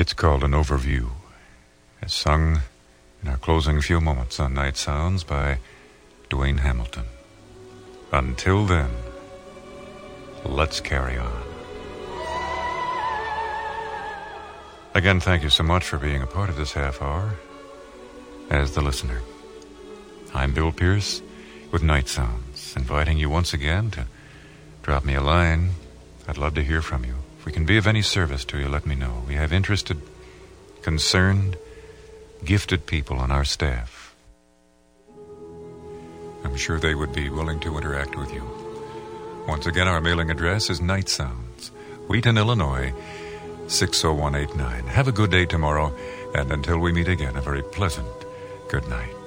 It's called An Overview. It's sung in our closing few moments on Night Sounds by Dwayne Hamilton. Until then, let's carry on. Again, thank you so much for being a part of this half hour as the listener. I'm Bill Pierce with Night Sounds, inviting you once again to drop me a line. I'd love to hear from you. If we can be of any service to you, let me know. We have interested, concerned, gifted people on our staff. I'm sure they would be willing to interact with you. Once again, our mailing address is Night Sounds, Wheaton, Illinois, 60189. Have a good day tomorrow, and until we meet again, a very pleasant good night.